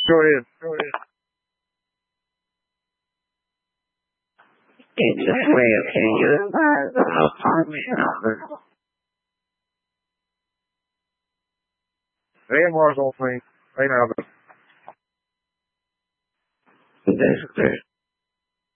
Go ahead. Exactly. Okay, you find me another. AMR's on thing. They know that. That's great.